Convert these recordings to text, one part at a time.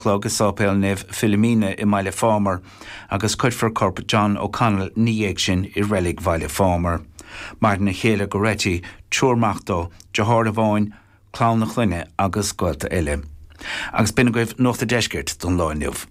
Clógus sápéil nef Philomena I Maile Farmer agus cuidfar corp John O'Connell níag sin I Relic Maile Farmer. Mar na chéile go réiti trúrmachtó Johar a bháin, clán na chluine agus goilta eile. Agus bina goibh nóta deisgirt don láinniuh.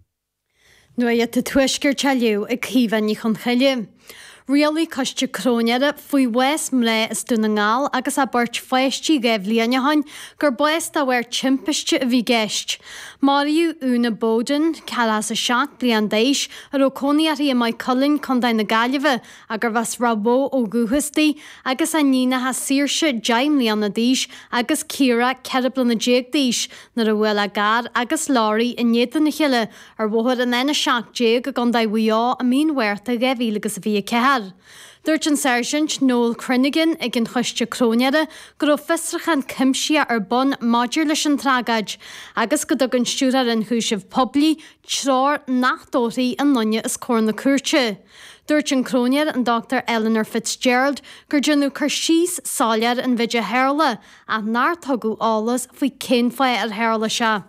Nua te tuisgur tealiú ag cíhan ní chun chaile. Rialí coiste cróneara faoi West mlé is dúna ngáil agus a burt feistí gaibh líanahain gur buist a bhar timpiste a bhí geist. Mariú úna Bowden, celas a seach blian déis ar ó cóniarí a mai culling chun dain na gaiileh agur bheas rabó ó gúhastaí agus a nína ha síirse jaim líanna díis agus círa ceiribla na déag díis nar a bhfuil a gar agus láirí in néad na chiile ar bhthir an éna seach déag a gan daid bhuiá a mín huirta gaibh agus a bhí cehar. Dúirt an Sergeant Noel Crinigan ag an chuiste cróneara gur ó fistrachan cimsia ar bon maidir leis an trágaid agus go dog an stúrar an chúisih poblí trár nachdóirí an nonne is cór na cuairte. Dúirt an crónear an Dr. Eleanor Fitzgerald gur dúnú chur síos sáilear an bhide Herla a náir tugu álas faoi cénfai ar Herla se.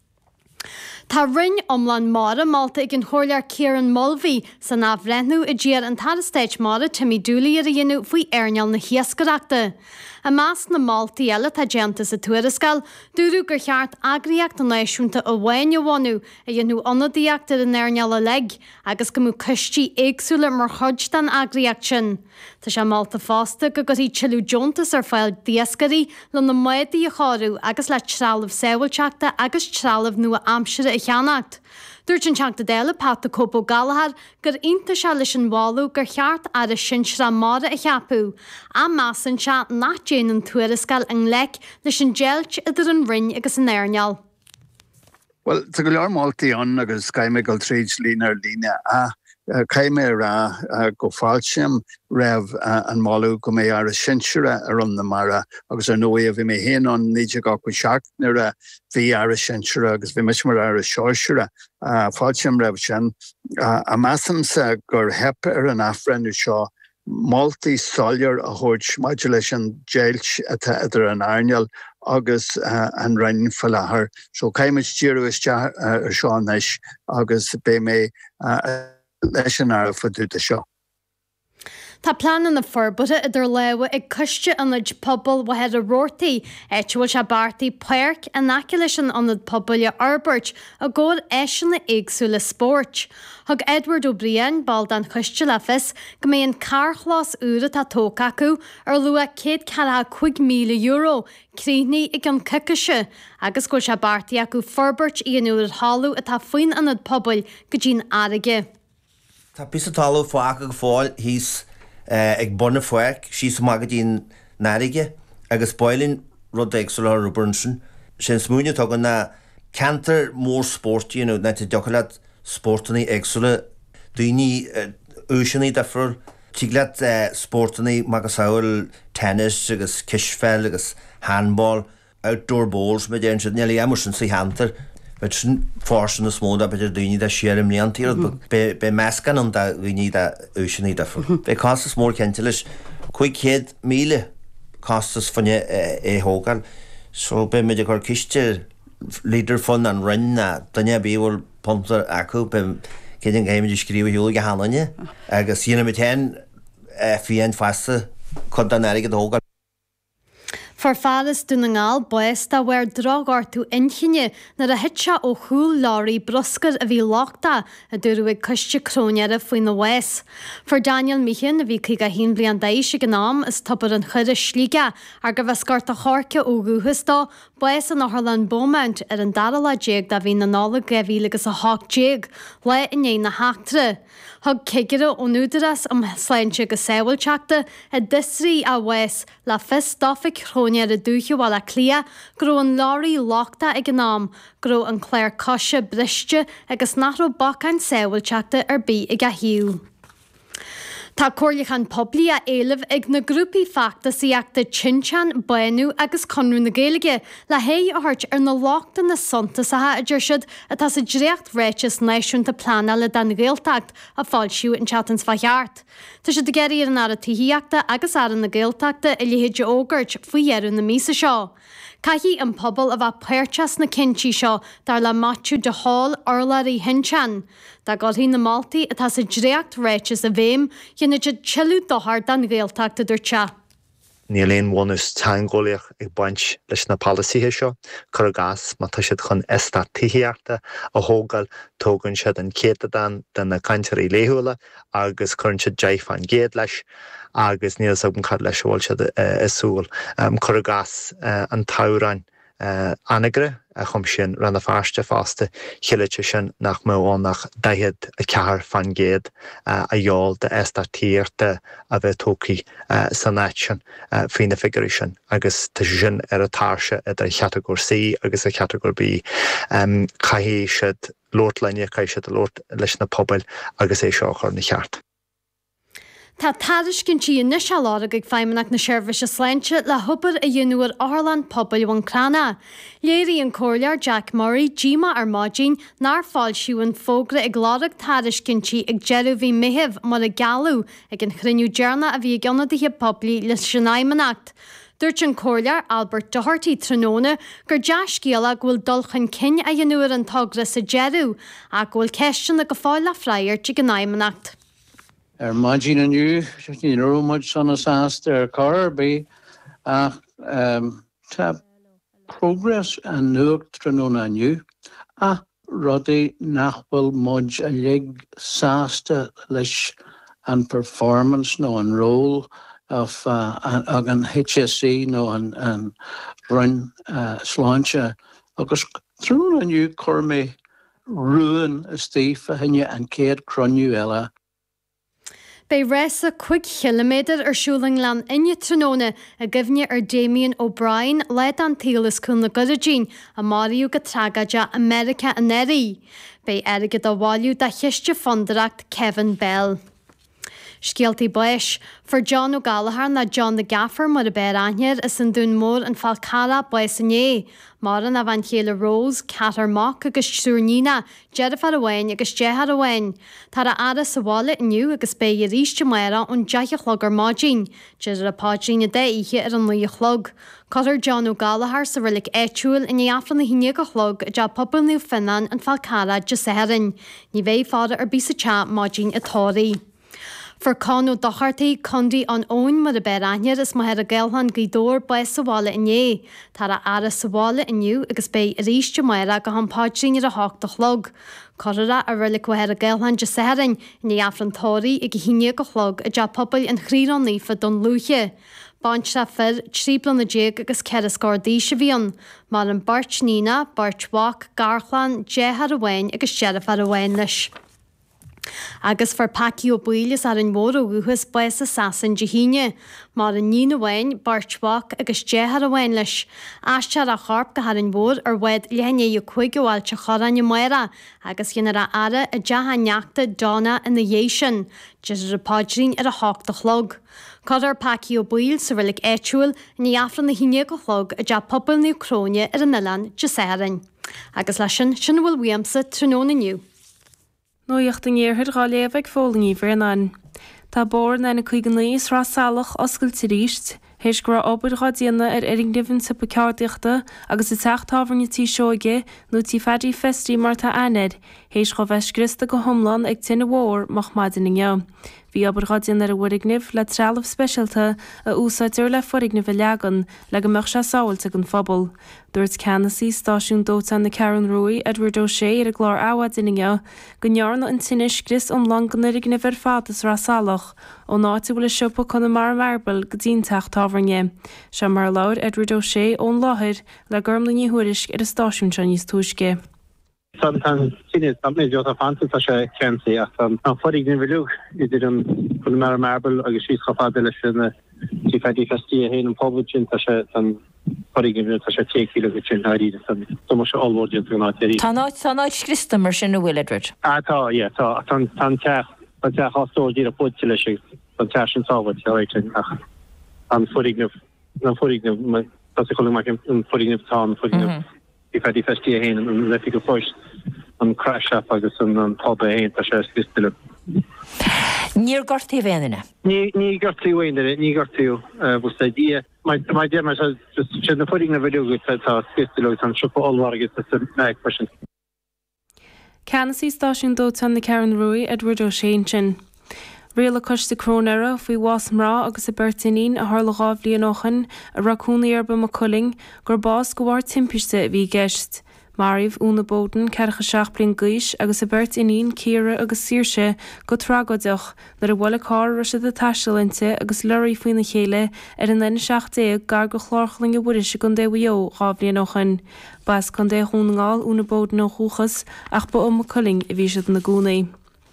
Tá rinn omlan mara Malta ag an chóirlear Kieran Mulvey san ábhreithnú I ddíar an tarastéit mara Timmy Dooley ar a dhéanú faoi airneall na hiascareachta. A más na Maltaí eile tá déantas a tuarascail, dúrú gur cheart agriacht an náisiúnta a bhain bhhanú a dhéanú anadíocht ar an airneall a leg agus go mú cistí éagsúla mar chuid den agriacht sin. Tá sé Malta fásta go gotí tiilú jontas ar fáil diascarí le na maidí a cháú agus le trealamh saoilteachta agus trealamh nua amsire I cheannacht. Dúirt an teachta déile Páta Copo Galahad gur ionta se leis an bháú gur cheart ar a sin sra mara a cheapú a measan se nach déanaan tuarascail an lec leis an déilt idir an rinn agus an airneall. Well, tá go leor Maltaí an agus caiime go tríd línar líne a caiime ra go fáilsim raibh an máú go mé ar a sinseire ar an na mara agus ar nóí a bhí mé héan an níide go go seach nar a bhí ar a sinseire agus bhí mis mar ar a seoisiire fáilsim raibh sin a measam sa gur hep ar an afrenú seo Maltaí sáilear a thuid maidir leis an déilt atá idir an airneall agus an rinn fallahar. So caiimiid tíú iste ar seo neis agus bé mé leis an air faúta seo. Tá planan na forbute idir leha ag cuiste anid pobl wahead a roirtaí éitiúil se bartaí páirc a naci leis an anad poblile Arbert a ggóir éisian na éagsúla sport. Thug Edward O'Brien bald an chuiste lefis go mé an carchlás úra tá tóca acu ar lua €145,000 críní ag an ciceise agus go se bartaí acu forbert íonú ar hallú atá faoin anad pobl go dín aige. Tá pís talú fáach go fáil hís ag bonna foiic sí sa magad dín náige agus bailinn rud éagsúla Robertson sin smúne tugan na cantar mór sportí na te deochalaad sportaní éagsúla daoine úisinaí defur tíglaad sportaní magus saoil tennis agus kisfel agus handball outdoor bowls me déan sin nearly emerson sa hantar but sin fásin na smóda beidir daoine de siarim líantíir be meascan an da daoine de úisinaí defur. Be costas mór cente leis 500,000 costas fanne hógal so be meidir chuir ciste líidir fan an rinne danne bíhil pontar acu be céidir géimiidir scríomh hiúla go hálainne agus síana mit hen fion fasta chud an aige hógal. For falas dúna ngáil buist a bhar drágartú inchinne nar a hitse ó chúl láirí broscar a bhí láchta a dúrú ag cuiste cróneara faoin na Wes. For Daniel Meechan a bhí chuig a hín blian déis ag gnám is tupar an chuir slíige ar go bheith scarta chárce ó gúthastá buist an Harlan Beaumont ar an darala déag da bhí na nála gaibhí agus a hách déag le iné na háachtre. Thug cigeire ó núdaras am sláinte go saoilteachta a disrí a Wes le fis dofik crónear a dúche bhil a clia gro an láirí láchta ag gnám gro an cléir cosise briste agus nachró bacán saoilteachta ar bí ag a hiú. Tá cóirlichan poblí a éileh ag na grúpi factas íachta Chinchan, Buenú agus Conrú na Gaeilge le hé a hart ar na láchta na sontasathe a dúirsiad atá sa dréocht réitis náisiúnta plana le den Gaeltacht a fáilsiú in Chatans Faheart. Tá sé de geirí ar an ara tííachta agus ar na Gaeltachta I líhéide ógurt faoi dhearú na mísa seo. Caithí an pobl a bheith péirteas na cinntíí seo dar le matú de hall orlaí hinchan. Tá godhí na Maltaí atá sa dréacht réites a bhéim dhéanana de tiilú dothar den réalteachta dúirte. Níléon bhhanús teangólaíoch ag baint leis na palaisíthe seo, chur gas má tá siad chun estatííochta a thógáil tógann siad an céadadan den na caintearí léúla agus chun siad deith an géad leis agus níos an cad leis bhil siad isúil. Chur gas an tauráin anagre a chum sin ranna fearste fásta chiilete sin nach móán nach daiad a ceathar fan géad a dheáil de estatíirte a bheith tócaí san áit sin faoin na figurí sin agus tá sin ar a táirse a cheatagóir C agus a cheatagóir B. Caithí siad lóirtlainne caiith siad a lóirt leis na pobl agus é seo chur na cheart. Tá tariscin tí na seára ag feimmenach na seirbhís a sláinte le thubar a dionúir Ireland pobl bhain crana. Léirí an cóirlear Jack Murray díma ar mádín nar fáil siúin fógra ag glárach tariscin tí ag jeú bhí mihibh mar a galú ag an chruinniú dearna a bhí gionadaithe poblí le sinaimenacht. Dúirt an cóirlear Albert Doherty tróna gur deascíala ghfuil dulchan cin a dionúir an togra sa jeú a ghfuil ceistin a go fáil le freiir tí gnaimenacht. Mádín aniu, ní rómid san sáasta car bé ach tá progress an nuach tróna aniu a rudaí nachfuil muid a lig sáasta leis an performance nó an role of an HSC nó an run sláinte agus tróna aniu chur mé ruúin a stífa hinne an céad cruniú eile. Bei résa 5 kilometr ar siúling lan inne tróna a gifne ar Damien O'Brien leid an tílas chun na Gudagín a Mariú go tragaide America an Eri. Bei aige a bháiliú de chiiste fondaracht Kevin Bell. Scialtaí buis, for John O'Gallagher na John the Gaffer mar a beir aithneir is an dún mór an falcara buis an é. Mar an a bhain chéile Rose, Catar Mock agus Súrnína, Jennifer Owain agus Jehar Owain. Tar a ara sa bhála inniu agus bé i ríiste maira an deichlog ar mádín, Jeidir a pádín a dé ihe ar an luichlog. Catar John O'Gallagher sa rilik éitiúil in afran na híine go chlog a de pobl nú finnan an falcara de seharin. Ní bhéh fáda ar bísa cha mádín a tóraí. For Conó Doherty condí an ón mar a beir aithneir is maithir a ggéilhan gídóir ba sa bhála inné. Tar a ara sa bhála inniu agus bé ríiste maira go hampáidrín ar a hácht a chlog. Corra a rilik waheir a ggéilhan de seharin in afran tóraí ag híine go chlog a de pobl an chríran lífa don lúche. Báint se fir tríblan na déag agus cead a scórdí se bhíon, mar an Bart Nína, Bart Wach, Garchlan, Jehar Owain agus Jennifer Owain leis. Agus for Paci ó buílas ar an mór ó uthas buis a sasan de híine, mar an Nína Owain, Bart Wach agus Jehar Owain leis. Aistear a charp go har an mór ar wed lehanne i chuig gohhail te choran i maira, agus ghenar a ara a dehanneachta donna in na dhéisian, Jeidir a pádrín ar a hácht a chlog. Cadar Paci ó buíl sa rilik éitiúil ní afran na híine go chlog a de pobl nú cróne ar an Ilan de Saharin. Agus lei sin bhfuil Wiamsa tróna nniu. Nóíocht an ggéirthir gá léamh fólaníomhar an an. Tá bór na chuig an líos rá salach oscailte ríist, héis go obair gá déana ar iringnihann sa pacáirteachta agus i teachtábharne tí seoige nó tí fadí festí mar tá anad, héis go bheith scrista go thomlan ag tinna mhór mach maidin inniu. Bhí obair gá déana ar a bhuirignih le trealamh speisialta a úsáidir le forignih legan le go meach se sáilta an phobal. Dúirt Canasí stáisiún dóta na Karen Roy Edward O'Shea ar a glár áhad inniu, go nearna an tinis gris omlan go nirignih ar fatas rá salach ó náte bhfuil siúpa chuna mar marbal go dtíon teachtábharne. Se mar leir Edward O'Shea ón láthir le gurmlaní thuiris ar a stáisiún se níos túisce. Tan sinne samne jo a fantas a se kensi ach an forig ni velug idir an mar marble agus sí chafadele sinne tí fedi festi hen an pobjin a se an forig a se 10 kilo haí so se allwordjin ná. Tá Christa mar sin bhfuil Edward. Tá tá tan te hastó a potile se an te sáwat ach an forig an forig an forig tá if I festi a hen an le go fust an crash up agus an pub a hen a se stille. Níor gortaí bhéanana. Ní gortaí bhéanana, ní gortaíú bus idea. My dear, just na footing na video good tá skistilú an sipa allhargus na question. Canasí stáisiún dótan na Karen Rui Edward O'Shane sin. Réala cos de crónera faoi wasmrá agus a bertinín a tharla gábhlíon óchan a racúnaí arba mo culling gur bás go bhhar timpiste a bhí geist. Maribh úna bódan ceircha 7 bliain gais agus a bertinín círa agus síirse go trágadeach nar a bhla cá ruise a taiisilinte agus leirí faoin na chéile ar an 16 gar go chlárchaling a bhuiise gon déhío gábhlíon óchan. Bas chun dé húnaáil úna bódan ó chuchas ach ba mo culling a bhí siad na gúnaí.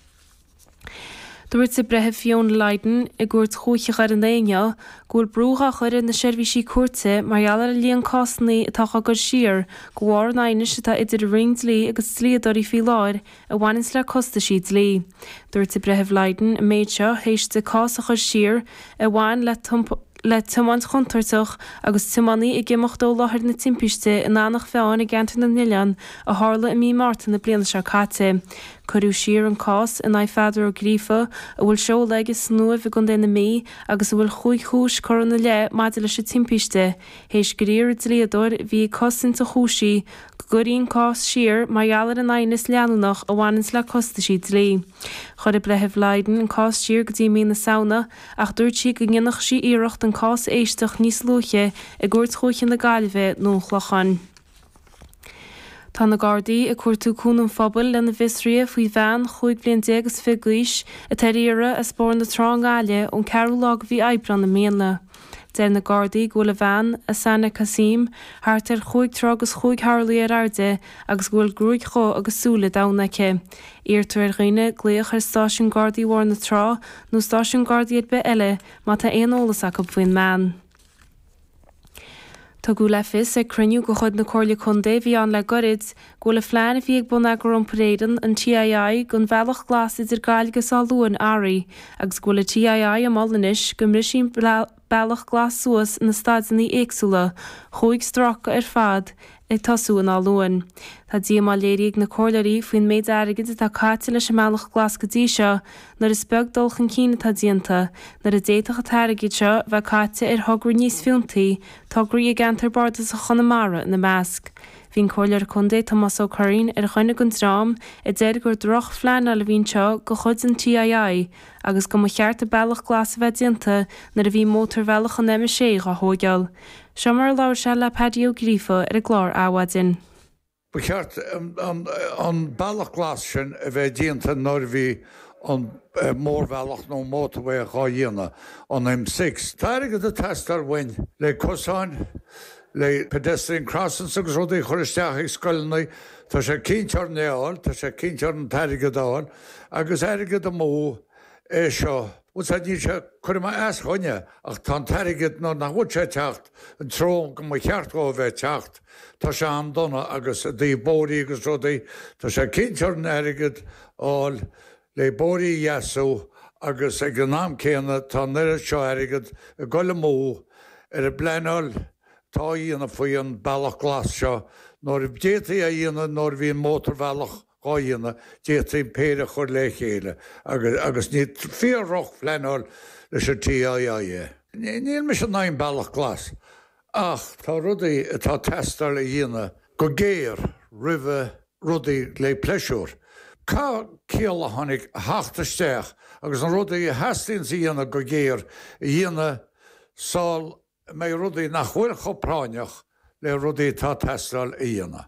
Dúirt sa brethe Fiona Leiden I gúirt chúiche ar an éine, gúil brúcha chuir na seirbhísí cuairte margheallar a líon cásannaí atá go siar go bhhar naine tá idir ring lí agus slíadorí fi láir a bhhainins le costa siad lí. Dúirt sa brethe Leiden a méid seo héiste cása chu siar a bhhain le tumáint chuntartach agus tumaní I gimocht dó láthir na timpiste in annach feáin I gceantar na Nilian a hála I mí Martin na bliana se cáte. Curú siar an cás in ai feidir ó grífa a bhfuil seo legus nuamh gon déna mí agus bhfuil chuig chúis choran na le maidide leis timpiste. Héis goríir a dlíador bhí cosint a chúisí goguríon cás siar margheallar an aines leanúnach a bhhainins le costa siad lí. Chud a brethe Leiden an cás siar go dtí mí na saona ach dúirt si go gginach sí iirecht an cás éisteach níos luche I gúirt chuichin na gailbheith nó chlochan. Tá na Gardaí a cuairtú cúnam phobal le na bhisria faoi bhean chuig bliain dégus figuis a taríire a spór na trágáile ón ceúlag bhí aibran na méanla. Déir na Gardaí ghfuil a bhean a Sana Kasim thart ar chuig trágus chuig Harlaí ar airde agus ghfuil grúig cho agus súla damnaice. Íirtar ar ghuine gléoch ar stáisiún Gardaí war na trá nó stáisiún Gardaí be eile má tá éonolalas a go bhain meán. Tá go le fis a cruniú go chud na cóirla chundé bhí an le gorid, go le phlean a bhí ag buna gur an parédan an TII gon bhealach glas idir gailgus á luan áraí, agus go le TII am allanis go mrisín bealach glas suas na staidsaní éagsúla, chuig stracha ar fad ag tasúin á luan. Tá dí má léirigh na cóirlaí faoin méid airgid atá cáte leis sem mealach glas go dtí seo nar is beag dulchan cína tá díanta, nar a déiteach a tairgid seo bheith cáte ar thugraí níos fiúntaí, tugraí a gantar bardas a Chonamara na measc. Bhín cóirlear chundé Thomas O'Currin ar chuine gon drám I déir gur droch phlean a bhín seo go chud an TII agus go mo cheart a bealach glas a bheith dianta nar a bhí mótar bhealach an neime sé a hógeal. Seomar láir se le Paddy O'Grifa ar a glár áhaidin. Ba cheart an bealach glas sin a bheith dianta nar bhí an mór bhealach nó mótarfu a gá dhéana an M6. Táirigh a testar bhain le cosáin le pedestrian crossings agus rudaí choristeach ag scoilnaí tá sé cíntear neáil, tá sé cíntear an tairigad áil, agus airigad a mó é seo. Bút a ní se chuir as chuine ach tá tairigad nó na bhúd sé techt an trón go mo cheartá bheith techt, tá sé an donna agus dí bóí agus rudaí, tá sé cíntear an airigad áil le bóí Iasú agus ag an nám céanna tá nuire seo airigad a goile mó ar a bleáil tá íana faoi an bealach glas seo, nóir détaí a íana nóir bhí mótar bhealach gá dhéana détaí péire chuir le chéile, agus ní fíorroch fleáil leis a TII. Níl me se 9 bealach glas. Ach, tá rudaí atá testar le dhéana go géir ribh rudaí le pleisiúr. Cá céal a tháinig heachtasteach agus an rudaí heastíonn sa dhéana go géir dhéana sáil mé rudaí nach chuir chopráineach le rudaí tá testáil dhéana.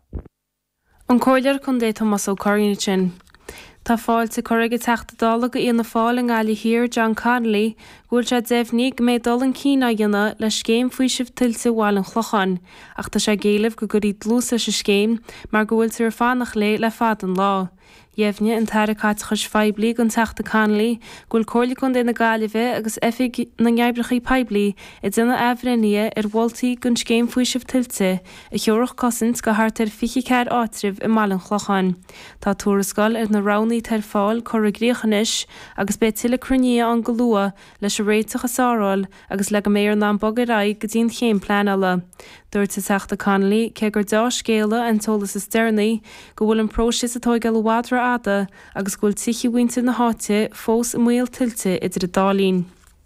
An cóirlear chundé Thomas O'Currin sin. Tá fáilte chuige teachtadála go íonna fáil an gáile hir John Connolly gúil sé déhníigh méid dul an cína dhéana le scéim faoi sibh tiltte bháil an chlochan, ach tá sé géalamh go gurí dlúsa sa scéim mar gohfuil ar fánach le fad an lá. Dhéimhne an tairicáit chus feibli an teachta Connolly gúil cóirla chun na gáileheh agus efig na ngeibrechaí peibli I duna ehrennia ar bhiltaí gon scéim faoi sibh tiltte a cheoirech cosint go thart ar fichi ceir áitribh I maill an chlochan. Tá túrascáil ar na ranaí tar fáil chorigríochanis agus be tiile crunní an golua leis a réiteach a sáráil agus le go méar ná bogaráid go dtíon chéim pleanala. Dúirt sa teachta Connolly ce gur dá scéala an tólas is steirnaí go bhfuil an prósis atá go fádra ada agus gúil tichi bhainte na háte fós muil tiltte idir a dálín.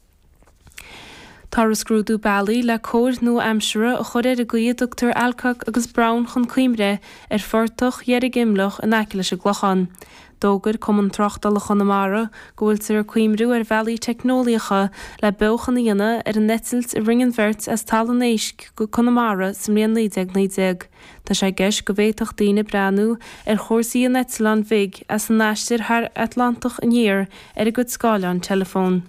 Tá scrúdú bailí le cóir nó amsere a chuir a goí Dr. Alcock agus Brown chun cuimre fortoch dhearrig imlach in aice se glochan. Dógur cum an trochtal le Chonamara gohfuil tar cuimrú bhealaí technoliacha le bechan na dhéine an netilt a ringen vert as talanéisic go Conamara sem líon 1990. Tá sé geis go bhéach daine breanú chósaí an Netland vig as an náistir haar Atlantach an dhéir a go scáile an telefón.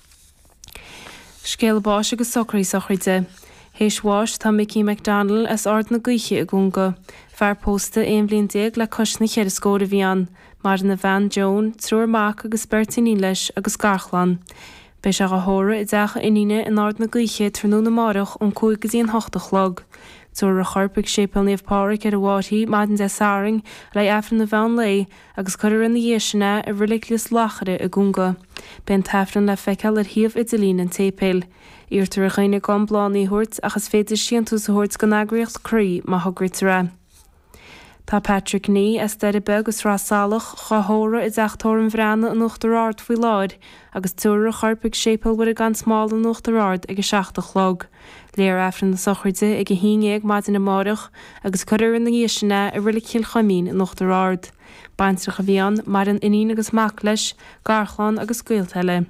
Scéalbáis agus socraí sochraide. Héisháis tá Mickey McDonald as ard na gaiche a gunga. Fear pósta éon blion déag le cosna cheir scóir a bhíán, mar na Van Joan, trúrmach agus bertaní leis agus garchlan. Beis a thóra I deacha iníine in ard na gaiche trnú na marach ón 5:08 log. Túair a chorpaigh sépal níomh páric ar a bháthaí maidin de saring le efran na bhean lei agus chuir in na dhéisina a riliclias lachare a gunga. Ben tefran le feiceal ar thiomh Idalín an tépéil. Íirtar a chuine gan blánaí thuirt agus féidir siantú sa thuirt go nagraíocht crí má thugrit ra. Tá Patrick ní as deir be agus rásáalach chathóra I deachtóir an bhreanna an Uachtarard faoi láir agus túair a chorpaigh sépal bud a gan smáil an Uachtarard ag 7 log. Léir efran na sochraide ag a híineag maidin na marach agus chuir in na dhéisina a rilicil chamín an Uachtarard. Baintrach a bhíán mar an inín agus mac leis, garchlan agus gaoltaile.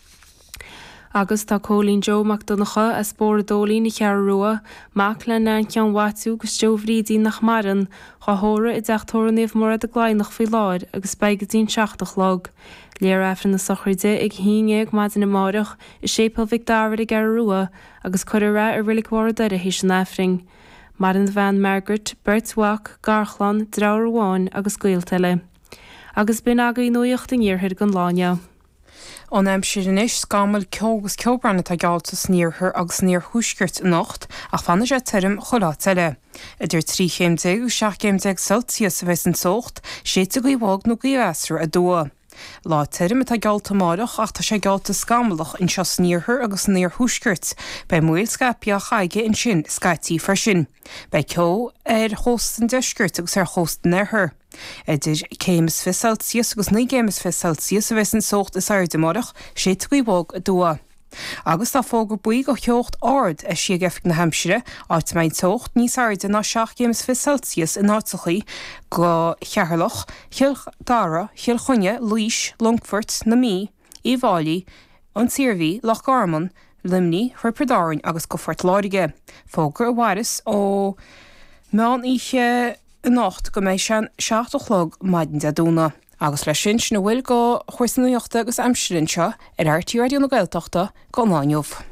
Agus tá Colleen Joe McDonacha as spór dólí na chear rua, mac le na cean watú gus Joe nach maran, chathóra I deachtóra níomh mór a gláinach faoi láir agus beigetín 7 log. Léir efran na sochraide ag híineag maidin na marach is sépal Victoria gar rua agus chuir ra a rilicmór deire hís an efring. Marin Van Margaret, Bert Wack, Garchlan, Drawerháin agus gaoltaile. Agus bin aga I nuocht an dhearthir gan láine. An siris scamal cegus ceobranna tá gealta sníorthir agus sníor thuisgirt nocht ach fanna sé tuirim choláteile. Idir 3 ú 7 Celsius bheits an socht, sé a go bhág nó gohheasar a dua. Lá tuirim tá gealta marach ach tá sé gealta scamalach in seo sníorthir agus sníor thuisgirt, bei muil scapiach chaige in sin scaití freisin. Bei ceo hóstan deisgirt agus hóstan airthir. Idir 5 Celsius agus 9 Celsius a bheits an socht is airde marach, sé go bhág a dua. Agus tá fógur buí go cheocht ard a si gefik na Hampshire áit maid socht níos airde ná 7 Celsius in átachaí go chearlach, Dara, Chunne, Luis, Longfort, na mí, Íháilí, an Sirví, Loch Garman, Limní, Predáin agus go fort láige. Fógur a bhharis ó meán ihe in nacht go méid 7 log maidin de dúna. Agus leis sin na bhfuil go chuirsannaíochta agus amsirinn seo ar RTí Radio na Gaeltachta go láinmh.